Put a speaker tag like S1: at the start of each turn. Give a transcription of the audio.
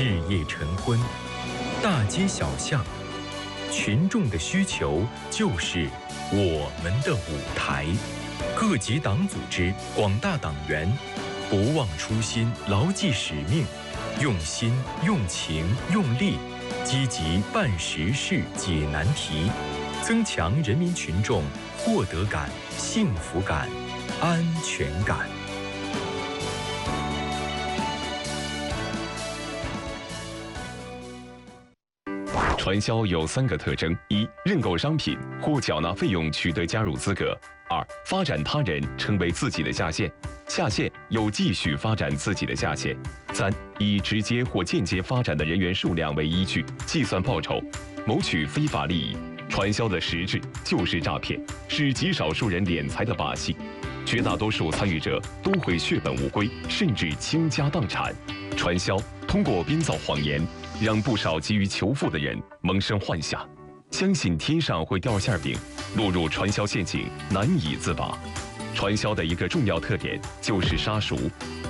S1: 日夜晨昏，大街小巷，群众的需求就是我们的舞台。各级党组织、广大党员不忘初心，牢记使命，用心、用情、用力，积极办实事、解难题，增强人民群众获得感、幸福感、安全感。
S2: 传销有3个特征：一、认购商品或缴纳费用取得加入资格；二、发展他人成为自己的下线，下线又继续发展自己的下线；三、以直接或间接发展的人员数量为依据计算报酬，谋取非法利益。传销的实质就是诈骗，是极少数人敛财的把戏，绝大多数参与者都会血本无归，甚至倾家荡产。传销通过编造谎言，让不少急于求富的人萌生幻想，相信天上会掉馅饼，落入传销陷阱难以自拔。传销的一个重要特点就是杀熟，